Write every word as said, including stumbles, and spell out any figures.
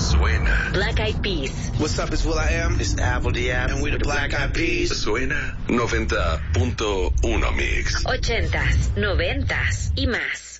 Suena. Black Eyed Peas. What's up, it's Will I Am. It's Apple D App. And we're the Black Eyed Peas. Suena noventa punto uno Mix. Ochentas, noventas y más.